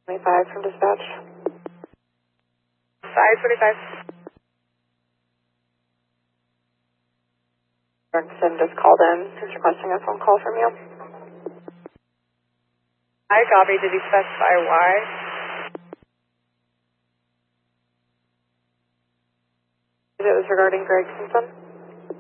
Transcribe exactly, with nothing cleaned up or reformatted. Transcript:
twenty-five from dispatch. five forty-five. Erickson just called in. He's requesting a phone call from you. I copy. Did he specify why? It was regarding Greg Simpson.